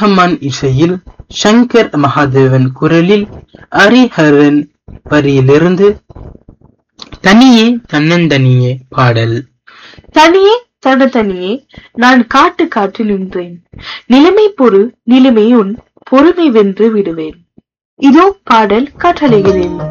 ரஹ்மான் இசையில் சங்கர் மகாதேவன் குரலில் ஹரிஹரன் வரியிலிருந்து தனியே தன்னந்தனியே பாடல். தனியே தனியே நான் காட்டு காட்டு நின்றேன், நிலைமை பொறு நிலைமை உன் பொறுமை வென்று விடுவேன். இதோ பாடல் கட்டளைகிறேன்.